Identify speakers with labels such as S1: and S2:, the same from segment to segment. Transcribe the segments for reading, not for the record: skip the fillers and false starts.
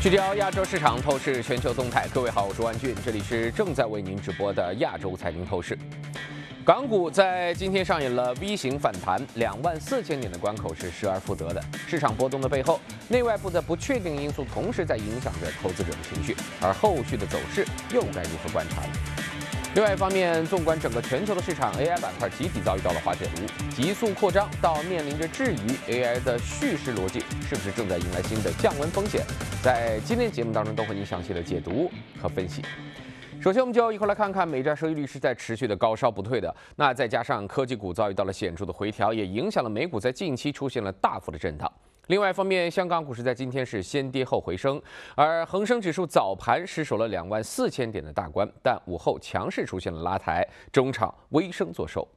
S1: 聚焦亚洲市场，透视全球动态。各位好，我是万俊，这里是正在为您直播的亚洲财经透视。港股在今天上演了 V 型反弹，24000点的关口是失而复得的。市场波动的背后，内外部的不确定因素同时在影响着投资者的情绪，而后续的走势又该如何观察呢？另外一方面，纵观整个全球的市场 ，AI 板块集体遭遇到了滑铁卢，急速扩张到面临着质疑 AI 的叙事逻辑是不是正在迎来新的降温风险，在今天节目当中都会您详细的解读和分析。首先，我们就一块来看看美债收益率是在持续的高烧不退的。那再加上科技股遭遇到了显著的回调，也影响了美股在近期出现了大幅的震荡。另外一方面，香港股市在今天是先跌后回升，而恒生指数早盘失守了24000点的大关，但午后强势出现了拉抬，中场微升作收。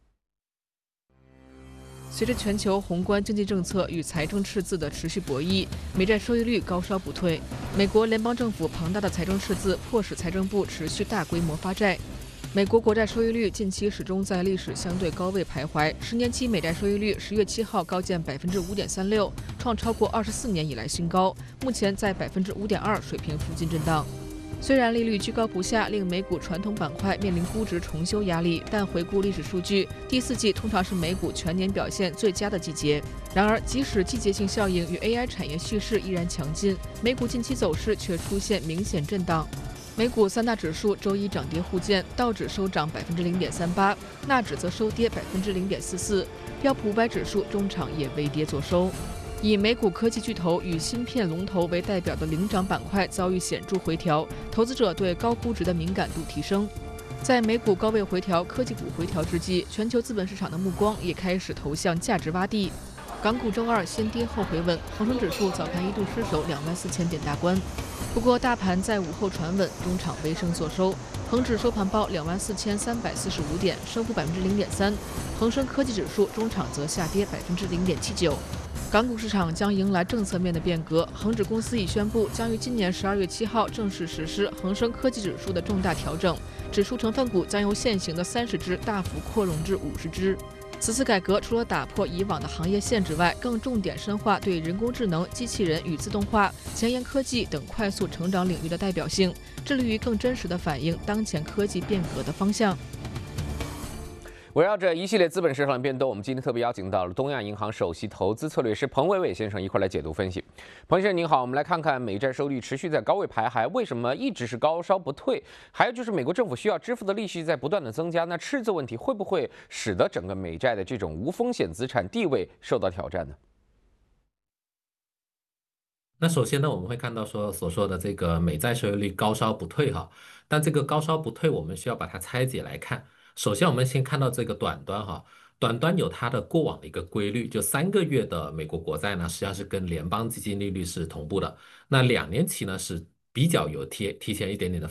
S2: 随着全球宏观经济政策与财政赤字的持续博弈，美债收益率高烧不退。美国联邦政府庞大的财政赤字迫使财政部持续大规模发债。美国国债收益率近期始终在历史相对高位徘徊，10年期美债收益率10月7号高见5.36%，创超过24年以来新高，目前在5.2%水平附近震荡。虽然利率居高不下，令美股传统板块面临估值重修压力，但回顾历史数据，第四季通常是美股全年表现最佳的季节。然而，即使季节性效应与 AI 产业叙事依然强劲，美股近期走势却出现明显震荡。美股三大指数周一涨跌互见，道指收涨0.38%，纳指则收跌0.44%，标普500指数中场也微跌作收。以美股科技巨头与芯片龙头为代表的领涨板块遭遇显著回调，投资者对高估值的敏感度提升。在美股高位回调、科技股回调之际，全球资本市场的目光也开始投向价值洼地。港股周二先跌后回稳，恒生指数早盘一度失守24000点大关。不过，大盘在午后传稳，中场微升作收，恒指收盘报24345点，升幅0.3%。恒生科技指数中场则下跌0.79%。港股市场将迎来政策面的变革，恒指公司已宣布将于今年12月7号正式实施恒生科技指数的重大调整，指数成分股将由现行的30只大幅扩容至50只。此次改革除了打破以往的行业限制外，更重点深化对人工智能、机器人与自动化、前沿科技等快速成长领域的代表性，致力于更真实地反映当前科技变革的方向。
S1: 围绕着一系列资本市场的变动，我们今天特别邀请到了东亚银行首席投资策略师彭伟伟先生一块来解读分析。彭先生您好，我们来看看美债收益率持续在高位徘徊，为什么一直是高烧不退？还有就是美国政府需要支付的利息在不断的增加，那赤字问题会不会使得整个美债的这种无风险资产地位受到挑战呢？
S3: 那首先呢，我们会看到所说的这个美债收益率高烧不退哈，但这个高烧不退，我们需要把它拆解来看。首先，我们先看到这个短端哈，短端有它的过往的一个规律，就3个月的美国国债呢，实际上是跟联邦基金利率是同步的。那2年期呢是比较有提前一点点的